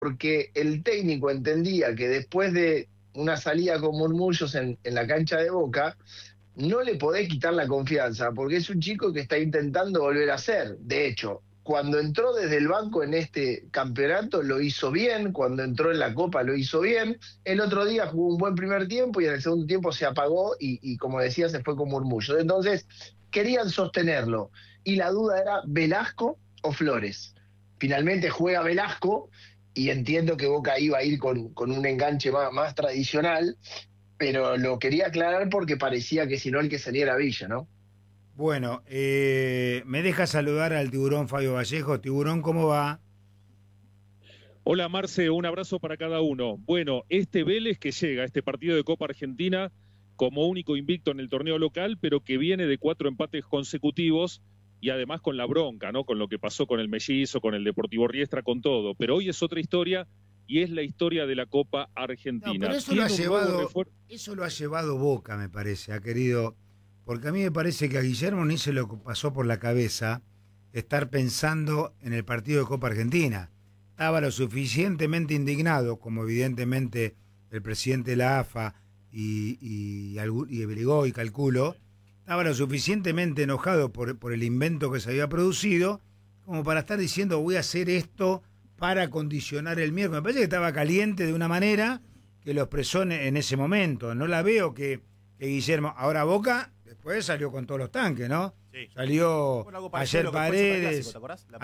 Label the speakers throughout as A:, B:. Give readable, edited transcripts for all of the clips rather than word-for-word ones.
A: porque el técnico entendía que después de una salida con murmullos en la cancha de Boca, no le podés quitar la confianza, porque es un chico que está intentando volver a ser. De hecho, cuando entró desde el banco en este campeonato lo hizo bien, cuando entró en la Copa lo hizo bien, el otro día jugó un buen primer tiempo y en el segundo tiempo se apagó y como decía, se fue con murmullos. Entonces, querían sostenerlo y la duda era Velasco o Flores. Finalmente juega Velasco y entiendo que Boca iba a ir con un enganche más tradicional, pero lo quería aclarar porque parecía que si no el que salía era Villa, ¿no?
B: Bueno, me deja saludar al tiburón Fabio Vallejo. Tiburón, ¿cómo va?
C: Hola Marce, un abrazo para cada uno. Bueno, este Vélez que llega a este partido de Copa Argentina como único invicto en el torneo local, pero que viene de 4 empates consecutivos y además con la bronca, ¿no? Con lo que pasó con el Mellizo, con el Deportivo Riestra, con todo. Pero hoy es otra historia y es la historia de la Copa Argentina.
B: No, pero eso lo ha llevado Boca, me parece, ha querido, porque a mí me parece que a Guillermo ni se lo pasó por la cabeza estar pensando en el partido de Copa Argentina. Estaba lo suficientemente indignado, como evidentemente el presidente de la AFA y Beligó y calculo, estaba lo suficientemente enojado por el invento que se había producido, como para estar diciendo voy a hacer esto para condicionar el miércoles. Me parece que estaba caliente de una manera que lo expresó en ese momento. No la veo que Guillermo... Ahora Boca después salió con todos los tanques, ¿no?
D: Sí.
B: Salió ayer Paredes,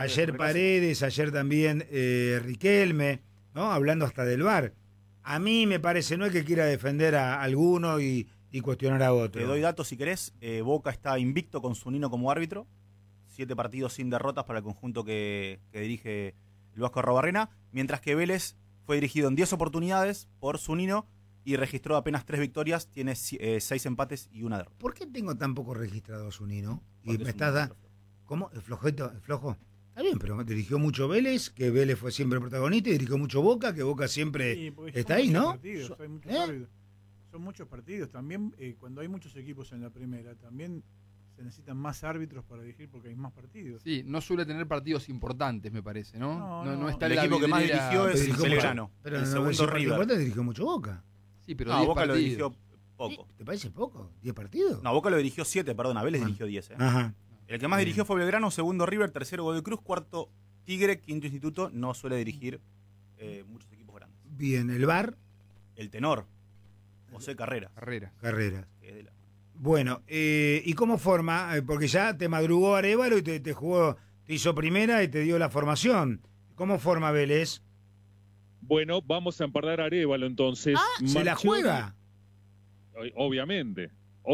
B: ayer también Riquelme, ¿no? Hablando hasta del VAR. A mí me parece, no es que quiera defender a alguno y cuestionar a otro.
D: Te doy datos si querés. Boca está invicto con Zunino como árbitro. 7 partidos sin derrotas para el conjunto que dirige el Vasco Arrobarrena, mientras que Vélez fue dirigido en 10 oportunidades por Zunino y registró apenas 3 victorias, tiene 6 empates y 1 derrota.
B: ¿Por qué tengo tan poco registrado a Zunino? Y
D: Porque
B: me
D: es
B: estás
D: un
B: dando... ¿Cómo? ¿Es flojito? ¿Es flojo? Está bien, pero dirigió mucho Vélez, que Vélez fue siempre protagonista, y dirigió mucho Boca, que Boca siempre está ahí, ¿no?
E: Partidos, hay muchos árbitros. Son muchos partidos. También cuando hay muchos equipos en la primera, también se necesitan más árbitros para dirigir porque hay más partidos.
F: Sí, no suele tener partidos importantes, me parece, ¿no? No está
D: el
F: en la
D: equipo que más
F: vidriera.
D: dirigió es Belgrano.
B: Pero
D: el
B: no,
D: segundo River.
B: Dirigió mucho Boca.
F: Sí, pero
D: No,
F: 10
D: Boca
F: partidos.
D: lo dirigió poco.
B: ¿Te parece poco? ¿10 partidos?
D: No, Boca lo dirigió 7, perdón, Vélez dirigió 10.
B: Ajá.
D: El que más dirigió fue Belgrano, segundo River, tercero Godoy Cruz, cuarto Tigre, quinto Instituto. No suele dirigir muchos equipos grandes.
B: Bien, el VAR.
D: El tenor, José Carreras.
B: Carreras.
D: Que es de la...
B: Bueno, ¿y cómo forma? Porque ya te madrugó Arévalo y te jugó, te hizo primera y te dio la formación. ¿Cómo forma Vélez?
C: Bueno, vamos a empardar a Arévalo entonces.
B: ¿Se la juega?
C: Obviamente,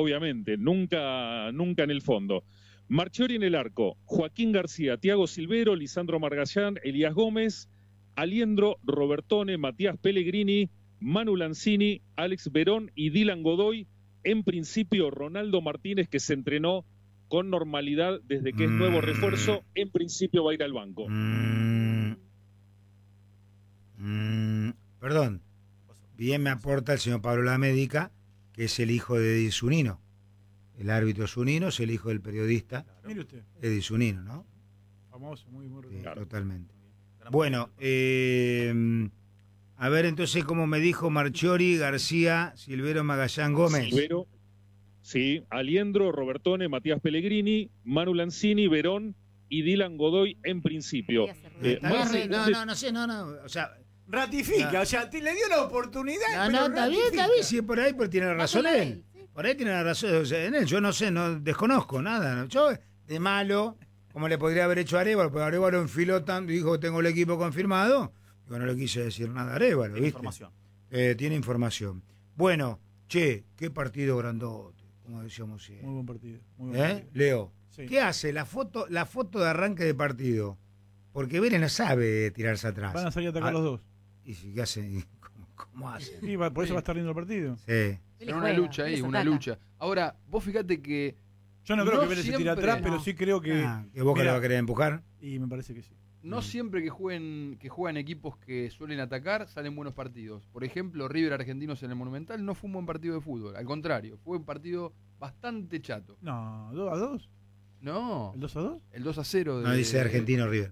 C: nunca en el fondo. Marchiori en el arco, Joaquín García, Thiago Silvero, Lisandro Margallán, Elías Gómez, Aliendro, Robertone, Matías Pellegrini, Manu Lanzini, Alex Verón y Dylan Godoy. En principio, Ronaldo Martínez, que se entrenó con normalidad desde que es nuevo refuerzo, en principio va a ir al banco.
B: Perdón, bien me aporta el señor Pablo Lamédica, que es el hijo de Eddie Zunino. El árbitro Zunino es el hijo del periodista.
E: Claro. Mire usted.
B: Eddie Zunino, ¿no?
E: Famoso, muy
B: Sí,
C: claro.
B: Totalmente. Bueno, a ver entonces cómo me dijo Marchiori, García, Silvero, Magallán, Gómez.
C: Silvero, sí, Aliendro, Robertone, Matías Pellegrini, Manu Lanzini, Verón y Dylan Godoy en principio.
B: No sé, o sea...
G: Ratifica, o sea, le dio la oportunidad.
B: No, está bien, si es por ahí, pero tiene razón él. Por ahí tiene la razón, o sea, en él, yo no sé, no desconozco nada. ¿No? Yo, de malo, como le podría haber hecho a Arévalo, pero Arévalo enfiló tanto, dijo, tengo el equipo confirmado. Yo no le quise decir nada a Arévalo, ¿viste? Tiene información. Bueno, che, qué partido grandote, como decíamos siempre.
E: Muy buen partido. Muy buen partido.
B: Leo,
E: Sí.
B: ¿qué hace la foto de arranque de partido? Porque Vélez no sabe tirarse atrás.
E: Van a salir a atacar los dos.
B: ¿Y si qué hacen? ¿Cómo hacen?
E: Sí, por eso va a estar lindo el partido.
B: Sí.
F: Era una lucha ahí, una lucha. Ahora, vos fíjate que...
E: Yo no creo que Vélez se tire
F: siempre-
E: atrás, pero sí creo que...
B: ¿Que Boca
E: Mirá,
B: le va a querer empujar?
E: Y me parece que sí.
F: No siempre que juegan equipos que suelen atacar salen buenos partidos. Por ejemplo, River Argentinos en el Monumental no fue un buen partido de fútbol. Al contrario, fue un partido bastante chato.
E: No, 2-2.
F: No,
E: ¿El 2-2?
F: el 2-0 de...
B: No dice Argentino River.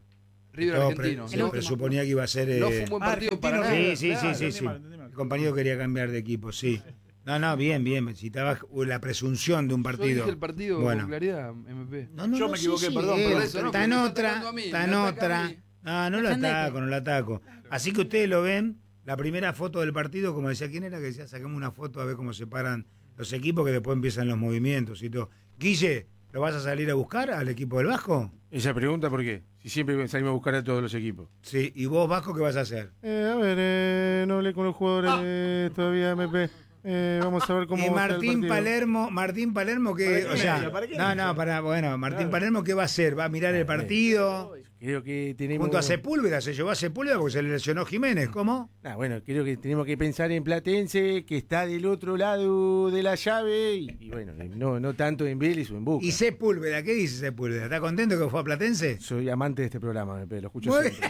F: River Argentino.
B: Se presuponía que iba a ser...
F: No fue un buen partido para nada.
B: Sí. El compañero quería cambiar de equipo, sí. No, bien. Citaba la presunción de un partido.
F: Yo dije el partido con claridad, MP.
E: Yo me equivoqué, perdón.
B: Está en otra. No lo ataco. Así que ustedes lo ven, la primera foto del partido, como decía, ¿quién era que decía? Sacamos una foto a ver cómo se paran los equipos, que después empiezan los movimientos y todo. Guille, ¿lo vas a salir a buscar al equipo del Vasco?
H: Esa pregunta, ¿por qué? Si siempre salimos a buscar a todos los equipos.
B: Sí, ¿y vos, Vasco, qué vas a hacer?
H: No hablé con los jugadores todavía, MP. Vamos a ver cómo va
B: Martín Palermo que, o sea, Martín Palermo ¿qué va a hacer? ¿Va a mirar el partido?
H: Creo que tenemos...
B: Junto a Sepúlveda, se llevó a Sepúlveda porque se le lesionó Jiménez, ¿cómo?
H: Creo que tenemos que pensar en Platense, que está del otro lado de la llave, y bueno, no tanto en Vélez o en Boca.
B: ¿Y Sepúlveda? ¿Qué dice Sepúlveda? ¿Está contento que fue a Platense?
H: Soy amante de este programa, lo escucho siempre.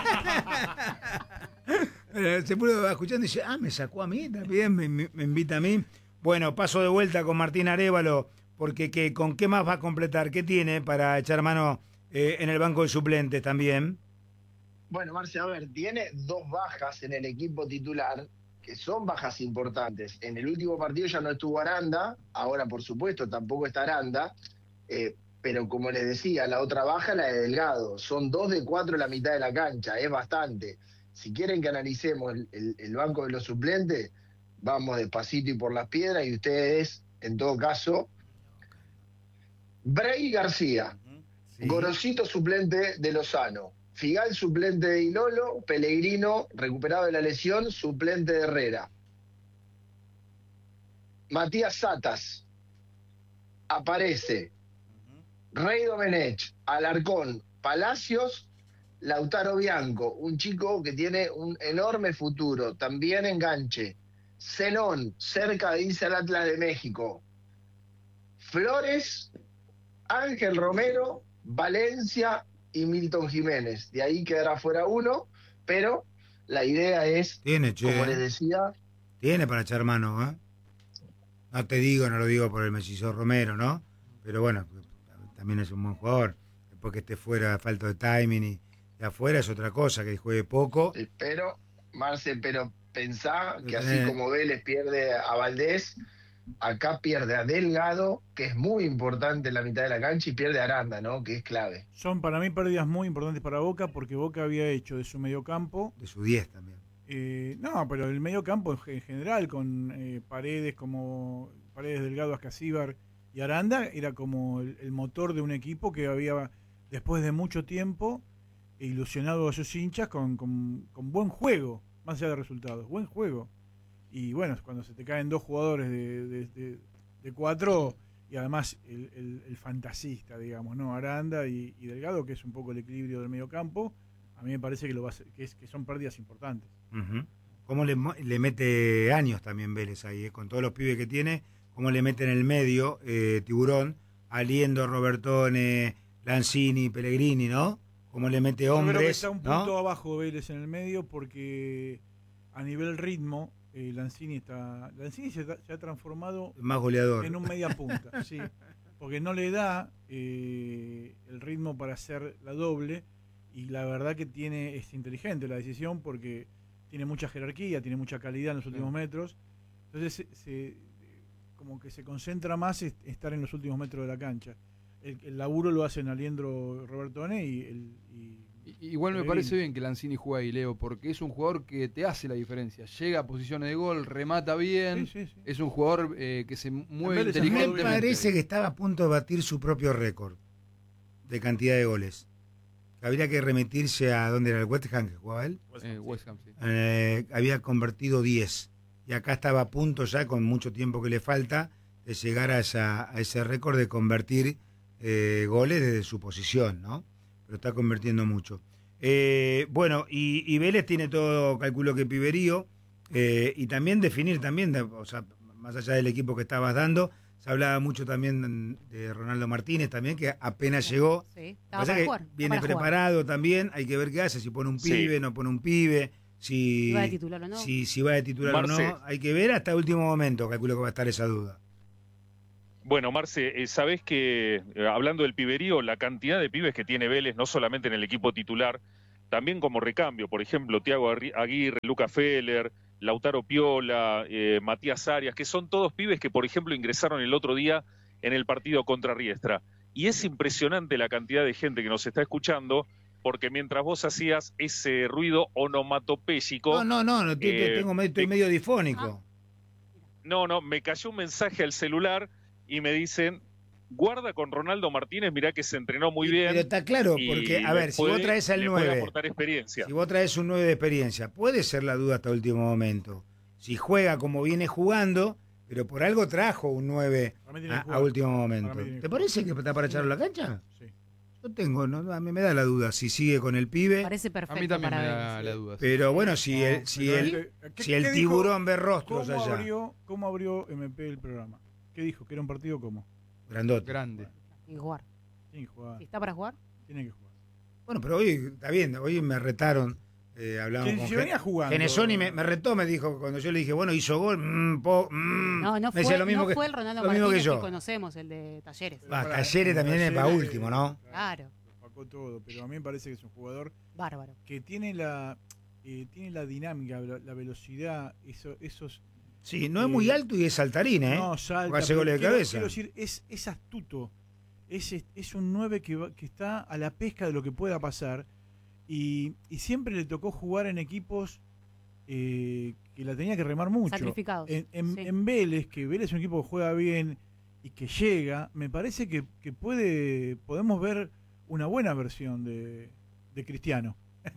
B: Sepúlveda va escuchando y dice, me sacó a mí también, me invita a mí. Bueno, paso de vuelta con Martín Arévalo, porque ¿con qué más va a completar? ¿Qué tiene para echar mano en el banco de suplentes también?
A: Bueno, Marce, a ver, tiene 2 bajas en el equipo titular, que son bajas importantes. En el último partido ya no estuvo Aranda, ahora por supuesto tampoco está Aranda, pero como les decía, la otra baja, la de Delgado. Son 2 de 4 en la mitad de la cancha, es bastante. Si quieren que analicemos el banco de los suplentes, vamos despacito y por las piedras, y ustedes, en todo caso, Bray García, sí. Gorosito suplente de Lozano, Figal suplente de Ilolo, Pellegrino recuperado de la lesión, suplente de Herrera, Matías Satas, aparece, Rey Domenech, Alarcón, Palacios, Lautaro Bianco, un chico que tiene un enorme futuro, también enganche. Zenón, cerca de irse al Atlas de México. Flores, Ángel Romero, Valencia y Milton Jiménez. De ahí quedará fuera uno, pero la idea es, como les decía...
B: Tiene para echar mano, ¿eh? No lo digo por el mellizo Romero, ¿no? Pero bueno, también es un buen jugador. Después que esté fuera, falta de timing y afuera es otra cosa, que juegue poco.
A: Pero, Marce, pensá que así como Vélez pierde a Valdés, acá pierde a Delgado, que es muy importante en la mitad de la cancha, y pierde a Aranda, ¿no? Que es clave.
E: Son para mí pérdidas muy importantes para Boca, porque Boca había hecho de su mediocampo...
B: De su 10 también.
E: No, pero el mediocampo en general, con Paredes, Delgado, Ascasíbar y Aranda, era como el motor de un equipo que había, después de mucho tiempo, ilusionado a sus hinchas con buen juego, más allá de resultados, buen juego. Y bueno, cuando se te caen 2 jugadores de 4, y además el fantasista, digamos, ¿no? Aranda y Delgado, que es un poco el equilibrio del mediocampo, a mí me parece que son pérdidas importantes.
B: Uh-huh. ¿Cómo le mete años también Vélez ahí, con todos los pibes que tiene? ¿Cómo le mete en el medio Tiburón, Aliendo, Robertone, Lanzini, Pellegrini, ¿no? ¿Cómo le mete hombres? Yo creo que
E: está un punto abajo Vélez en el medio, porque a nivel ritmo Lanzini se ha transformado
B: más goleador
E: en un media punta, sí, porque no le da el ritmo para hacer la doble, y la verdad que es inteligente la decisión, porque tiene mucha jerarquía, tiene mucha calidad en los últimos metros, entonces como que se concentra más en estar en los últimos metros de la cancha. El laburo lo hacen Aliendro, Robertone
F: igual me parece bien que Lanzini juegue ahí, Leo, porque es un jugador que te hace la diferencia. Llega a posiciones de gol, remata bien, sí. Es un jugador que se mueve inteligentemente.
B: Me parece que estaba a punto de batir su propio récord de cantidad de goles. Habría que remitirse a ¿dónde era? ¿El West Ham que jugaba él?
F: West Ham, sí.
B: Había convertido 10. Y acá estaba a punto ya, con mucho tiempo que le falta, de llegar a ese récord de convertir goles desde su posición, ¿no? Pero está convirtiendo mucho. Bueno, y Vélez tiene todo, calculo que Piberío, y también definir también, o sea, más allá del equipo que estabas dando, se hablaba mucho también de Ronaldo Martínez también, que apenas llegó.
I: Sí,
B: viene preparado también, hay que ver qué hace, si pone un pibe, no pone un pibe, si
I: va de titular o no.
B: Si va de titular o no, hay que ver hasta el último momento, calculo que va a estar esa duda.
C: Bueno, Marce, sabés que, hablando del piberío, la cantidad de pibes que tiene Vélez, no solamente en el equipo titular, también como recambio, por ejemplo, Thiago Aguirre, Luca Feller, Lautaro Piola, Matías Arias, que son todos pibes que, por ejemplo, ingresaron el otro día en el partido contra Riestra. Y es impresionante la cantidad de gente que nos está escuchando, porque mientras vos hacías ese ruido onomatopéyico...
B: No, estoy medio difónico.
C: No, me cayó un mensaje al celular y me dicen, guarda con Ronaldo Martínez, mirá que se entrenó muy bien.
B: Pero está claro, porque, a ver, si vos traes al 9,
C: puede aportar experiencia.
B: Si vos traes un 9 de experiencia, puede ser la duda hasta el último momento. Si juega como viene jugando, pero por algo trajo un 9 a último momento. ¿Te parece que está para echarlo a la cancha?
E: Sí.
B: Yo tengo, a mí me da la duda si sigue con el pibe.
I: Parece perfecto.
F: A mí también me da la duda.
B: Pero bueno, si el tiburón ve rostros allá.
E: ¿Cómo abrió MP el programa? ¿Qué dijo? ¿Que era un partido cómo?
B: Grandote.
F: Grande.
I: Tiene que jugar.
E: Tiene que jugar.
I: Si está para jugar.
E: Tiene que jugar.
B: Bueno, pero hoy, está bien, hoy me retaron. Hablamos con
E: venía jugando.
B: Genesoni me retó, me dijo, cuando yo le dije, bueno, hizo gol.
I: No fue,
B: decía lo mismo
I: fue el Ronaldo Martínez que conocemos, el de Talleres.
B: Talleres también es para último, ¿no?
I: Claro.
E: Lo todo, pero a mí me parece que es un jugador
I: bárbaro,
E: que tiene la dinámica, la velocidad, esos...
B: Sí, no es muy alto y es saltarín, ¿eh?
E: No, salta.
B: Hace goles de cabeza.
E: Quiero decir, es astuto. Es un 9 que está a la pesca de lo que pueda pasar. Y siempre le tocó jugar en equipos que la tenía que remar mucho.
I: Sacrificados.
E: En Vélez, que Vélez es un equipo que juega bien y que llega, me parece que podemos ver una buena versión de Cristiano.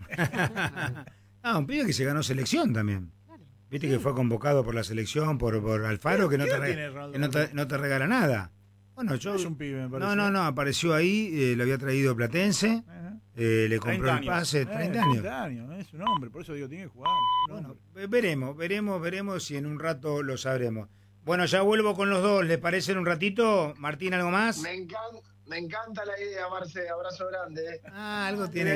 B: Un pibe que se ganó selección también. Claro. Viste que fue convocado por la selección, por Alfaro, que no te regala nada. Bueno, yo...
E: Es un pibe, me parece.
B: No, apareció ahí, lo había traído Platense, le compró el pase, 30 años.
E: 30 años, es un hombre, por eso digo, tiene que jugar.
B: Bueno, veremos si en un rato lo sabremos. Bueno, ya vuelvo con los dos, ¿les parece en un ratito? Martín, ¿algo más?
A: Me encanta la idea, Marce, abrazo grande.
B: Algo tiene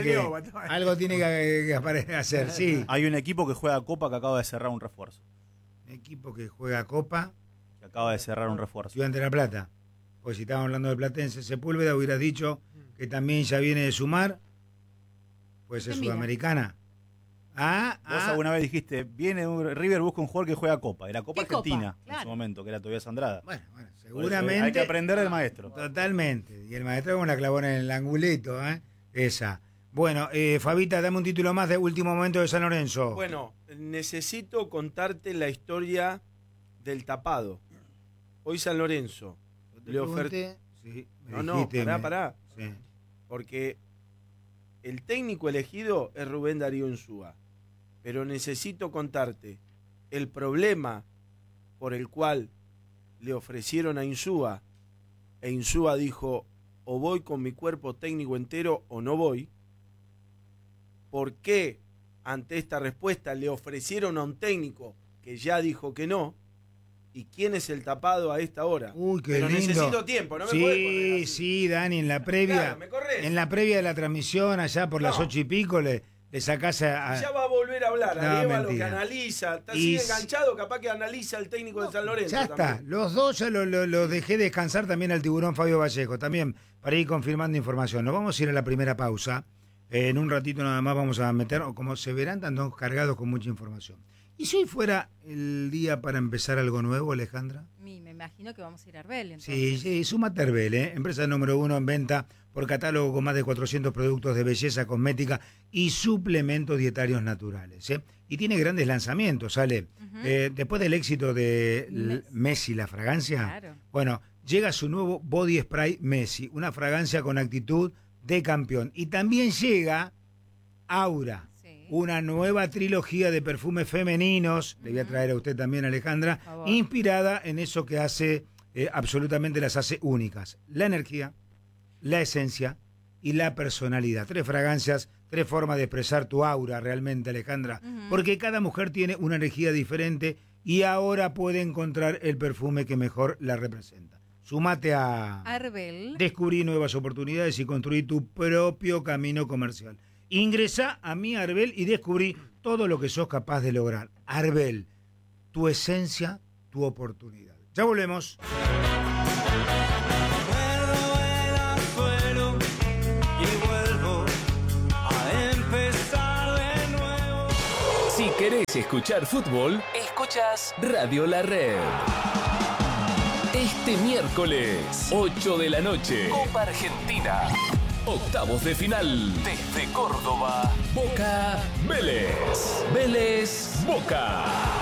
B: que hacer, sí.
D: Hay un equipo que juega Copa que acaba de cerrar un refuerzo.
B: Un equipo que juega Copa.
D: Que acaba de cerrar un refuerzo.
B: Estudiante de La Plata. Pues si estábamos hablando de Platense, Sepúlveda, hubieras dicho que también ya viene de sumar. Puede ser Sudamericana.
D: Vos alguna vez dijiste, River busca un jugador que juega Copa. Era Copa Argentina
I: Copa? Claro.
D: En su momento, que era Tobias Andrada.
B: Bueno, seguramente.
D: Hay que aprender del maestro.
B: Totalmente. Y el maestro con la clavó en el angulito, esa. Bueno, Fabita, dame un título más de último momento de San Lorenzo.
H: Bueno, necesito contarte la historia del tapado. Hoy San Lorenzo le oferté.
B: Sí,
H: pará. Sí. Porque el técnico elegido es Rubén Darío Insúa. Pero necesito contarte el problema por el cual le ofrecieron a Insúa, e Insúa dijo, o voy con mi cuerpo técnico entero o no voy. ¿Por qué ante esta respuesta le ofrecieron a un técnico que ya dijo que no? ¿Y quién es el tapado a esta hora?
B: Uy, qué
H: Pero
B: lindo.
H: Necesito tiempo, no me puedes poner así.
B: Sí, Dani, en la previa.
H: Claro,
B: en la previa de la transmisión, allá por las 8 y pico, le sacás a.
H: Ya va a volver a hablar,
B: No,
H: lo que analiza. Está así enganchado, capaz que analiza el técnico de San Lorenzo.
B: Ya está,
H: también.
B: los dos ya lo dejé descansar también al tiburón Fabio Vallejo, también para ir confirmando información. Nos vamos a ir a la primera pausa. En un ratito nada más vamos a meter, como se verán, están cargados con mucha información. ¿Y si hoy fuera el día para empezar algo nuevo, Alejandra?
I: Me imagino que vamos a ir a Arbel. Entonces.
B: Sí, súmate a Arbel, empresa número 1 en venta por catálogo con más de 400 productos de belleza, cosmética y suplementos dietarios naturales. Y tiene grandes lanzamientos, ¿sale? Después del éxito de Messi, la fragancia,
I: claro.
B: Bueno, llega su nuevo Body Spray Messi, una fragancia con actitud de campeón. Y también llega Aura. Una nueva trilogía de perfumes femeninos, le voy a traer a usted también, Alejandra, inspirada en eso que hace, absolutamente las hace únicas. La energía, la esencia y la personalidad. 3 fragancias, 3 formas de expresar tu aura realmente, Alejandra. Porque cada mujer tiene una energía diferente y ahora puede encontrar el perfume que mejor la representa. Sumate a
I: Arbel.
B: Descubrí nuevas oportunidades y construí tu propio camino comercial. Ingresá a mi Arbel y descubrí todo lo que sos capaz de lograr. Arbel, tu esencia, tu oportunidad. Ya volvemos.
J: Si querés escuchar fútbol, escuchas Radio La Red. Este miércoles, 8 de la noche, Copa Argentina. Octavos de final. Desde Córdoba, Boca Vélez. Vélez Boca.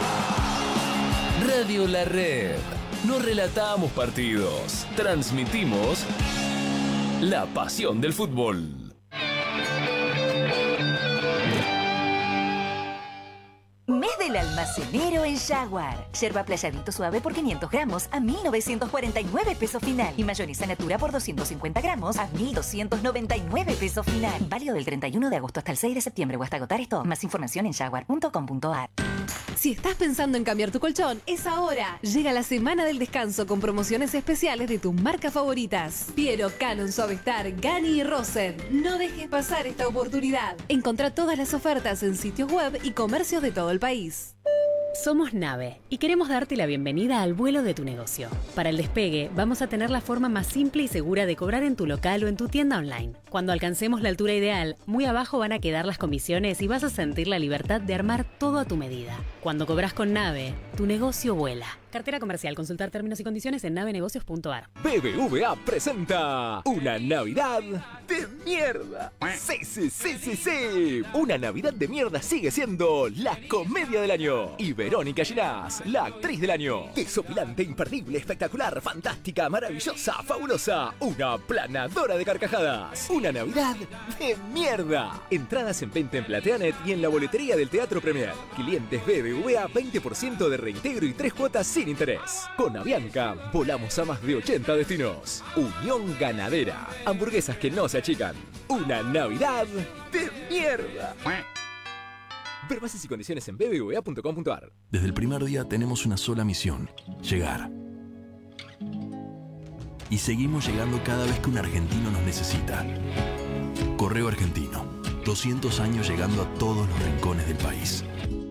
J: Radio La Red. No relatamos partidos, transmitimos la pasión del fútbol.
K: Mes del almacenero en Jaguar. Yerba Playadito suave por 500 gramos a 1.949 pesos final. Y mayonesa Natura por 250 gramos a 1.299 pesos final. Válido del 31 de agosto hasta el 6 de septiembre o hasta agotar esto. Más información en jaguar.com.ar.
L: Si estás pensando en cambiar tu colchón, es ahora. Llega la semana del descanso con promociones especiales de tus marcas favoritas. Piero, Canon, Suavestar, Gani y Rosen. No dejes pasar esta oportunidad. Encontrá todas las ofertas en sitios web y comercios de todo el país.
M: Somos Nave y queremos darte la bienvenida al vuelo de tu negocio. Para el despegue, vamos a tener la forma más simple y segura de cobrar en tu local o en tu tienda online. Cuando alcancemos la altura ideal, muy abajo van a quedar las comisiones y vas a sentir la libertad de armar todo a tu medida. Cuando cobras con Nave, tu negocio vuela. Cartera comercial. Consultar términos y condiciones en navenegocios.ar.
J: BBVA presenta una Navidad de mierda. Sí. Una Navidad de mierda sigue siendo la comedia del año. Y Verónica Ginás, la actriz del año. Desopilante, imperdible, espectacular, fantástica, maravillosa, fabulosa. Una planadora de carcajadas. Una Navidad de mierda. Entradas en venta en Plateanet y en la boletería del Teatro Premier. Clientes BBVA, 20% de reintegro y 3 cuotas sin interés. Con Avianca, volamos a más de 80 destinos. Unión Ganadera. Hamburguesas que no se achican. Una Navidad de mierda. Ver bases y condiciones en bbva.com.ar.
N: Desde el primer día tenemos una sola misión: llegar. Y seguimos llegando cada vez que un argentino nos necesita. Correo Argentino. 200 años llegando a todos los rincones del país.